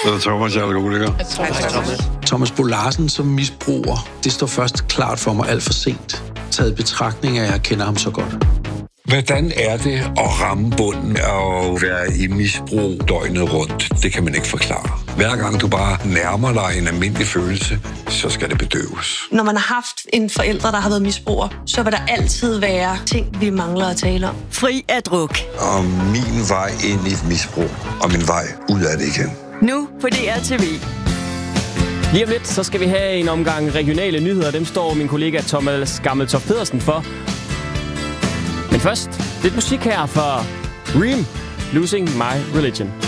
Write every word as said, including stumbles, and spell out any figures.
Det er Thomas, jeg er alkoholiker. Thomas. Thomas Bo Larsen som misbruger, det står først klart for mig alt for sent. Taget i betragtning af, at jeg kender ham så godt. Hvordan er det at ramme bunden og være i misbrug døgnet rundt? Det kan man ikke forklare. Hver gang du bare nærmer dig en almindelig følelse, så skal det bedøves. Når man har haft en forælder, der har været misbruger, så vil der altid være ting, vi mangler at tale om. Fri af druk. Og min vej ind i et misbrug, og min vej ud af det igen. Nu på D R T V. Lige om lidt, så skal vi have en omgang regionale nyheder. Dem står min kollega Thomas Gammeltoft Pedersen for. Men først, lidt musik her fra Reem, Losing My Religion.